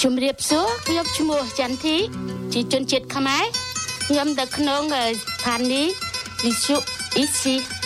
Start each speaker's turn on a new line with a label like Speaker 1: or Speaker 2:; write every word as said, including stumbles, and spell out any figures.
Speaker 1: ជំរាបសួរខ្ញុំឈ្មោះចន្ទធីជាជនជាតិខ្មែរខ្ញុំនៅក្នុងស្ថានីយ៍វិទ្យុ អ៊ី ស៊ី